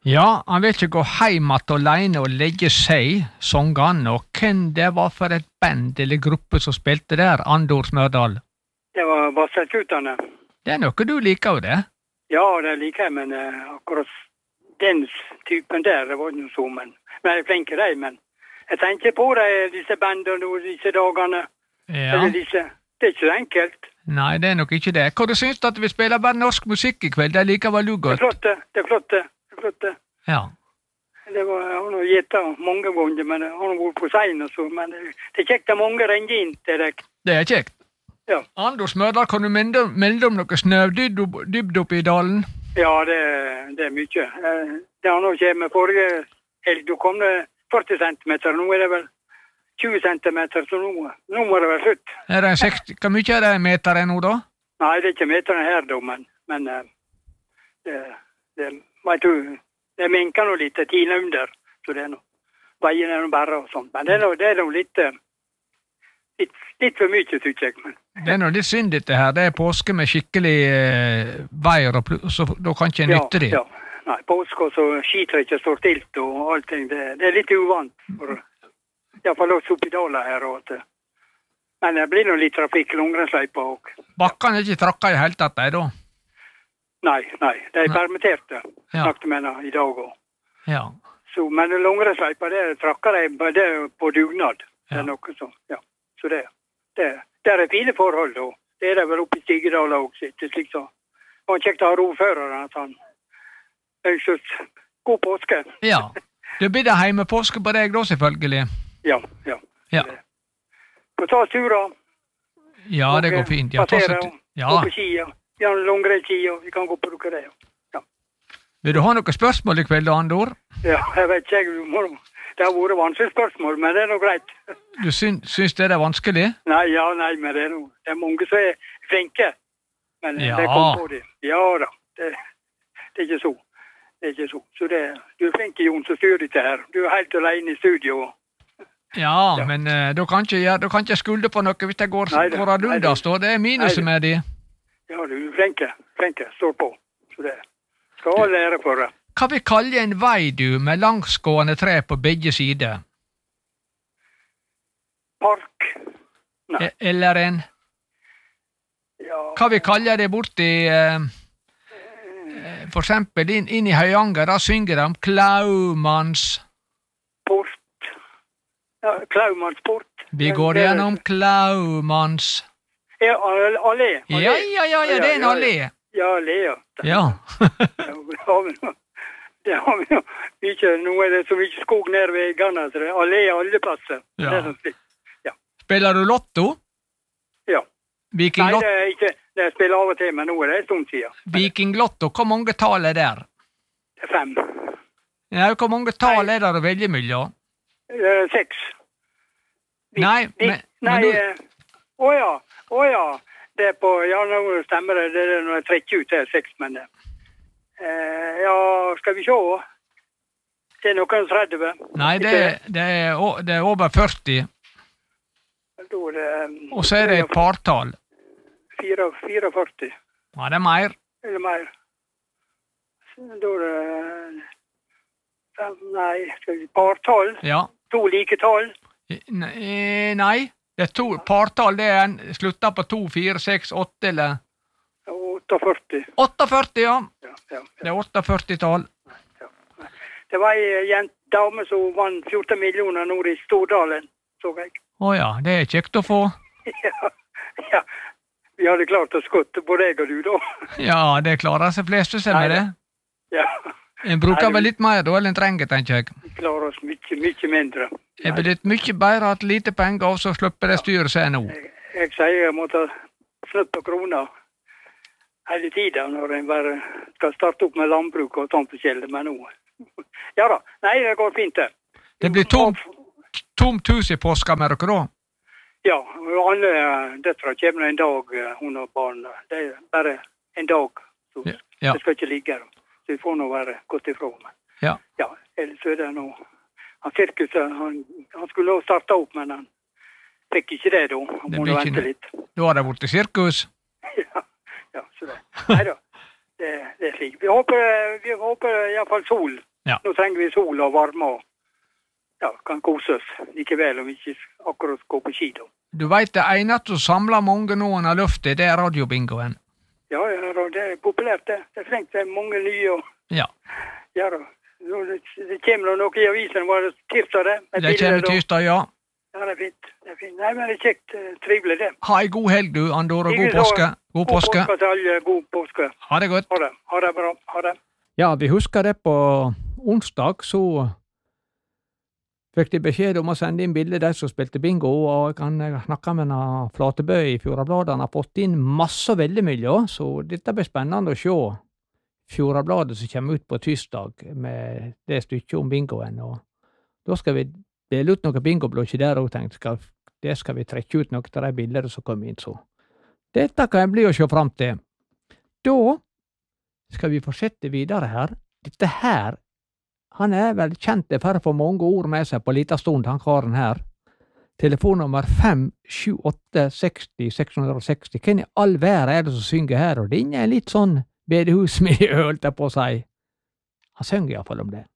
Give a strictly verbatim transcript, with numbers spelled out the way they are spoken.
Ja, han vil ikke gå heim att alene og legge seg, sangene, og hvem det var for et band eller gruppe som spilte der, Andor Smørdal? Det var Vasselkutane. Det er noe du liker jo det? Ja, det liker jeg, men uh, akkurat den typen der det var ikke så, men, men jeg er flinke de, men jeg tenker på det, disse bandene og disse dagene. Ja. Eller disse, det er ikke så enkelt. Nei, det er nok ikke det. Hva du synes at vi spiller bare norsk musikk i kveld? Det liker vel du godt? Det er flott, det. Det er flott, det. Det er flott, det. Ja. Det var, jeg har nå gjettet mange ganger, men jeg har nå vært på sein og så, men det, det er kjekt at mange ringer inn til deg. Det er kjekt. Ja. Andor Smørdal, kan du melde, melde om noe snødybd oppe i dalen? Ja, det, det er mye. Eh, Det har nå kommet forrige helg, da kom det førti centimeter, nå er det vel tjue centimeter, så nå, nå må det være slutt. Er det seksti, hvor mye er det meter nå da? Nei, det er ikke meterne her da, men, men eh, det, det, vet du, det minker nå litt, tine under, så det er noe, veien er noe bare og sånt, men det er noe, det er noe litt, eh, litt, litt for mye, synes jeg. Men. Det er noe litt synd dette her, det er påske med skikkelig eh, veier, og pl- så da kan ikke nytte de. Ja, ja. Nei, påske og så skitrekker står stilt og allting, det, det er litt uvant, for i hvert fall også opp i dalen her, og at, men det blir noe litt trafikk, Lungrensløypa også. Bakkene er ikke trakka i hele tatt, de da? Nei, nei, de er Nei. permitterte, Ja. snakket med henne i dag også. Ja. Så, men Lungrensløypa, det trakker de det er på dugnad. Det Ja. er noe sånn, ja. Så det, det, det er fine forhold, og det er det vel oppe i Stigedal også, sitt, slik så. Det var kjekt å ha roføreren, at han ønsker oss god påske. Ja. Det blir det heimepåske på deg da, selvfølgelig. Ja, ja. Ja. Få ta turer. Ja, det går fint. Ja, ta Passere, seg og t- ja. gå på ski, og ja, Lungrenski, og vi kan gå på dere det, ja. Vil du ha noen spørsmål i kveld, Andor? Ja, jeg vet ikke, jeg må, det har vært vanskelig spørsmål, men det er noe greit. Du syns, syns det er vanskelig? Nei, ja, nei, men det er, noe, det er mange som er flinke. Men Ja. det kom på det. Ja da, det, det er ikke så. Det er ikke så. Så det, du er flink, Jon, som styrer dette her. Du er helt alene i studio. Ja, Ja. men uh, da kan ikke jeg da kan ikke jeg skulde på noe hvis det går, Nei da, går ad nei da. undas, da. Det er minuset Nei da. med de. Ja, du er flinke. Flinke, står på. Så det skal ha lære for det. Hva vi kaller en vei, du, med langsgående tre på begge sider? Park. Nei. E- Eller en Ja, Hva vi kaller det borti eh, eh, For eksempel inn, inn i Høyanger, da synger de om Klaumanns. port. Ja, Klaumannsport. Vi går gjennom Klaumanns. Ja, all- allé. Ja, ja, ja, ja, det er en allé. Ja, allé, ja. Ja. Ja, det har vi nå. Det har vi nå. Ikke, nå er det så mye skog nede ved veggene, så det er allé alle plasser. Ja. Det er sånn slik. Spiller du lotto? Ja. Viking Nei, Lotto? det er ikke, det spiller av og til, men nå er det en stund siden. Viking Lotto, hvor mange tall er der? Det er fem. Ja, hvor mange tall er der å velge mellom? Eh, seks. Vi- Nei, vi- men- Nei, men du- eh, å ja, å ja. Det er på, ja, nå stemmer det, det er når jeg trekker ut til seks, men eh, ja, skal vi se. Det er noen tretti. Nei, det, er- det, er, o- det er over førti, Da er det... eh, og så er det et partall. fire- førtifire. Ja, det er mer. Eller mer. Så Da er det... fem, Nei, skal vi partall? Ja. To like tall? Nei, nei, det er to partall, det er en, slutter på to, fire, seks, åtte, eller åttiførti. åttiførti, ja. Ja, ja, Det er åttiførti tall. ja. Det var ei jente, dame som vant fjorten millioner nord i Stordalen, så jeg. Å ja, det er kjekt å få. Ja, ja. Vi hadde klart oss godt, både jeg og du da. Ja, det klarer seg fleste seg med Nei, det. Ja, En bruker Nei, vel litt mer da, enn en trenger, tenker jeg. vi klarer oss mye, mye mindre. Det blir litt mye bedre at lite penger, og så slipper det styret seg nå. Jeg, jeg sier jeg måtte snutt på krona hele tiden når en bare skal starte opp med landbruk og sånt forskjellig, men nå. Ja da, nei, det går fint det. Det blir tomt, tomt hus i påska med dere da? Ja, og alle døtre kommer en dag, eh, hun og barn. Det er bare en dag, så Ja. Ja. det skal ikke ligge der. Så vi får nå være gått ifra. Men Ja. ja, ellers er det nå... Han sirkuset, han, han skulle også starte opp, men han fikk ikke det da. Han Det må blir nå ikke vente det. litt. Da har det blitt sirkus. Ja, ja, så det. Neida, det, det er slik. Vi håper, vi håper i hvert fall sol Ja. Nå trenger vi sol og varme og ja, kan kose oss likevel om vi ikke akkurat går på ski da. Du vet det eneste som samler mange nå under luftet, det er radiobingoen. Ja, ja, det er populært det. Det er flengt, det er mange nye og Ja. ja da. Det, det kommer noe i avisen, var det tirsdag det? Det kommer tirsdag, ja. Ja, det er fint. Det er fint. Nei, men det er kjekt, trivelig det. Ha en god helg du, Andor, og god påske. God påske. God påske til alle, god påske. Ha det godt. Ha det, ha det bra, ha det. Ja, vi husker det på onsdag, så fikk de beskjed om å sende inn bilder de som spilte bingo, og jeg kan snakke med en Flatebø i Fjordabladet. Han har fått inn masse og veldig mye, så dette blir spennende å se. Fjordabladet som kommer ut på tirsdag med det stykket om bingoen, og da skal vi dele ut noen bingoblåkjer der og tenkt, skal, det skal vi trekke ut noen av de bildene som kommer inn, så dette kan bli å se fram til. Da skal vi fortsette videre her. Dette her, han er vel kjent for å få mange ord med seg på liten stund, han karen her. Telefonnummer fem sju åtte seks null seks seks null. Hvem i all verden er det som synger her? Og det er litt sånn bedehusmiljø, holdt jeg på å si. Han synger i hvert fall om det.